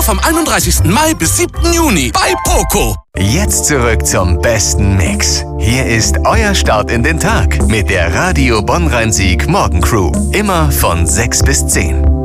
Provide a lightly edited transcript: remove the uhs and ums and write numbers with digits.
vom 31. Mai bis 7. Juni bei Poco. Jetzt zurück zum besten Mix. Hier ist euer Start in den Tag mit der Radio Bonn-Rhein-Sieg Morgencrew. Immer von 6 bis 10.